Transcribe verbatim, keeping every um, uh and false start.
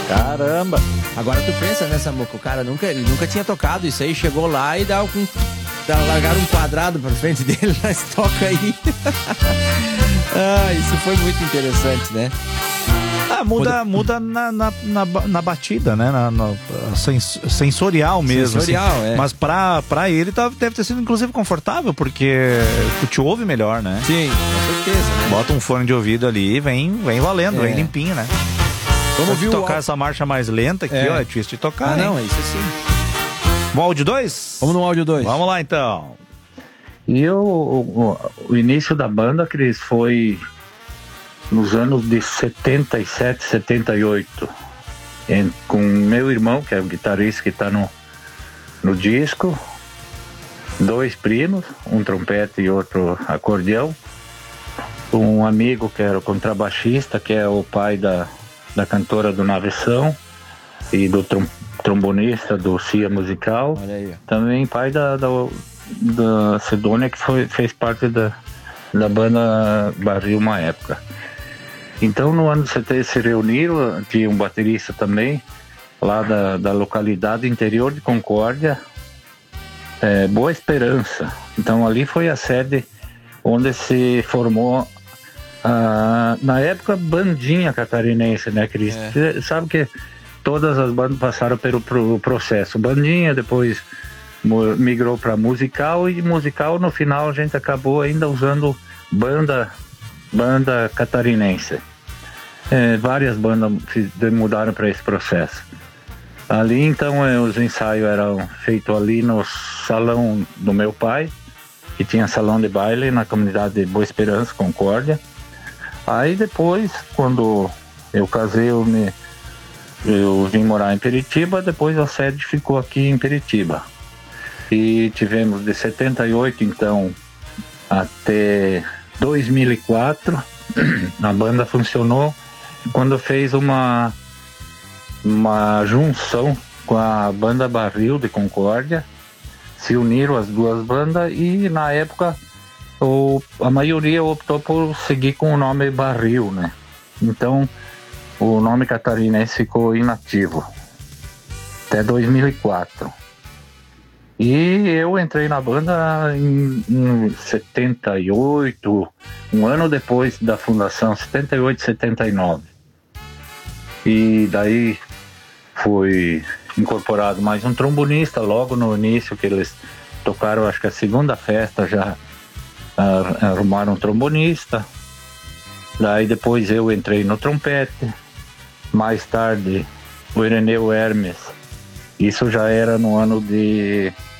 Caramba! Agora tu pensa, né, Samuca? O cara nunca, ele nunca tinha tocado isso aí, chegou lá e dá um, dá, largaram um quadrado pra frente dele, mas toca aí. Ah, isso foi muito interessante, né? Ah, muda, muda na, na, na, na batida, né? Na, na, sens, sensorial mesmo. Sensorial, assim. é. Mas pra, pra ele tá, deve ter sido, inclusive, confortável, porque tu te ouve melhor, né? Sim, com certeza, né? Bota um fone de ouvido ali e vem, vem valendo, É. vem limpinho, né? Vamos Vamos ver tocar o... essa marcha mais lenta aqui, É. ó. É difícil de tocar, Ah, hein? não, é isso sim. Vamos ao áudio dois? Vamos no áudio dois. Vamos lá, então. E o, o, o início da banda, Cris, foi nos anos de setenta e sete, setenta e oito, em, com meu irmão, que é o guitarrista que está no, no disco, dois primos, um trompete e outro acordeão, um amigo que era o contrabaixista, que é o pai da, da cantora do Naveção e do trom, trombonista do Cia Musical. Olha aí. Também pai da, da, da Sedônia, que foi, fez parte da, da banda Barril uma época. Então no ano de setenta se reuniram, tinha um baterista também, lá da, da localidade interior de Concórdia, é, Boa Esperança. Então ali foi a sede onde se formou a, na época, bandinha catarinense, né, Cris? É. Sabe que todas as bandas passaram pelo pro processo. Bandinha, depois migrou para musical, e musical no final a gente acabou ainda usando banda, banda catarinense. É, várias bandas mudaram para esse processo. Ali então é, os ensaios eram feitos ali no salão do meu pai, que tinha salão de baile na comunidade de Boa Esperança, Concórdia. Aí depois, quando eu casei, eu, me, eu vim morar em Peritiba, depois a sede ficou aqui em Peritiba. E tivemos de setenta e oito então até dois mil e quatro, a banda funcionou quando fez uma, uma junção com a banda Barril de Concórdia. Se uniram as duas bandas e na época o, a maioria optou por seguir com o nome Barril, né? Então o nome catarinense ficou inativo até dois mil e quatro. E eu entrei na banda em, em setenta e oito, um ano depois da fundação, setenta e oito, setenta e nove. E daí foi incorporado mais um trombonista logo no início, que eles tocaram, acho que a segunda festa já uh, arrumaram um trombonista. Daí depois eu entrei no trompete, mais tarde o Ireneu Hermes, isso já era no ano de